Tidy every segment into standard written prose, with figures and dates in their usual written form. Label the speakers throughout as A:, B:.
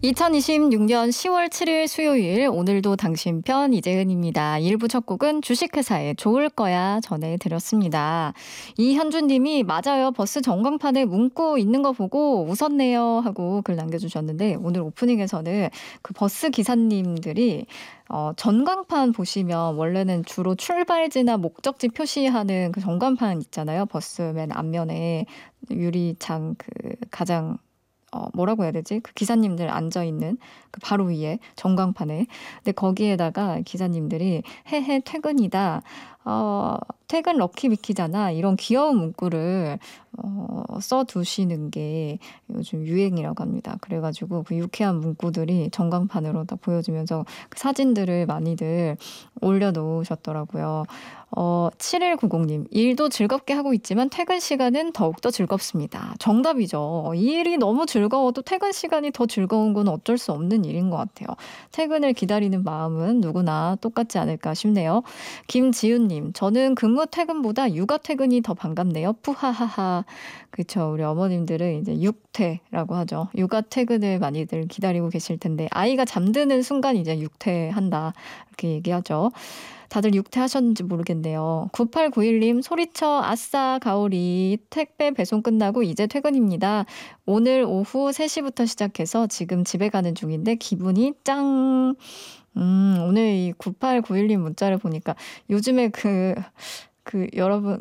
A: 2026년 10월 7일 수요일 오늘도 당신 편 이재은입니다. 1부 첫 곡은 주식회사의 좋을 거야 전해드렸습니다. 이현준 님이 맞아요. 버스 전광판에 문구 있는 거 보고 웃었네요 하고 글 남겨주셨는데 오늘 오프닝에서는 그 버스 기사님들이 전광판 보시면 원래는 주로 출발지나 목적지 표시하는 그 전광판 있잖아요. 버스 맨 앞면에 유리창 그 가장 뭐라고 해야 되지? 그 기사님들 앉아있는 그 바로 위에 전광판에. 근데 거기에다가 기사님들이 해해 퇴근이다. 퇴근 럭키비키잖아. 이런 귀여운 문구를 써두시는 게 요즘 유행이라고 합니다. 그래가지고 그 유쾌한 문구들이 전광판으로 다 보여지면서 그 사진들을 많이들 올려놓으셨더라고요. 7190님, 일도 즐겁게 하고 있지만 퇴근 시간은 더욱더 즐겁습니다. 정답이죠. 이 일이 너무 즐거워도 퇴근 시간이 더 즐거운 건 어쩔 수 없는 일인 것 같아요. 퇴근을 기다리는 마음은 누구나 똑같지 않을까 싶네요. 김지윤님, 저는 근무 퇴근보다 육아 퇴근이 더 반갑네요. 푸하하하. 그렇죠. 우리 어머님들은 이제 육퇴라고 하죠. 육아 퇴근을 많이들 기다리고 계실 텐데 아이가 잠드는 순간 이제 육퇴한다 이렇게 얘기하죠. 다들 육퇴하셨는지 모르겠네요. 9891님 소리쳐 아싸 가오리 택배 배송 끝나고 이제 퇴근입니다. 오늘 오후 3시부터 시작해서 지금 집에 가는 중인데 기분이 짱. 오늘 이 9891님 문자를 보니까 요즘에 여러분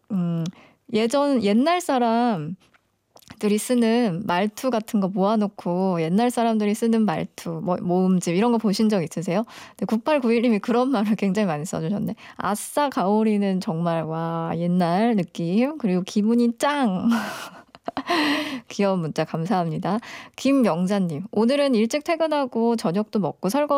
A: 옛날 사람들이 쓰는 말투 같은 거 모아놓고 옛날 사람들이 쓰는 말투, 모음집 이런 거 보신 적 있으세요? 9891님이 그런 말을 굉장히 많이 써주셨네. 아싸 가오리는 정말 와 옛날 느낌 그리고 기분이 짱. 귀여운 문자 감사합니다. 김명자님 오늘은 일찍 퇴근하고 저녁도 먹고 설거